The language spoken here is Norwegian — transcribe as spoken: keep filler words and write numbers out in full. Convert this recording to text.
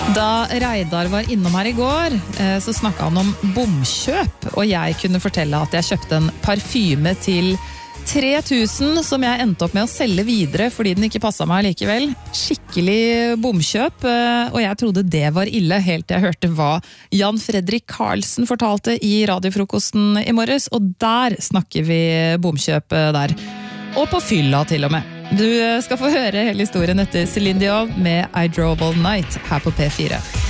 Da Reidar var innom her i går, så snakket han om bomkjøp, og jeg kunne fortelle at jeg kjøpte en parfyme til tre tusen som jeg endte opp med å selge videre fordi den ikke passet meg likevel. Skikkelig bomkjøp, og jeg trodde det var ille helt til jeg hørte hva Jan Fredrik Karlsen fortalte i radiofrokosten i morges, og der snakker vi bomkjøp der. Og på fylla til og med. Du skal få høre hele historien etter Celine Dion med I Drove All Night her på P fire.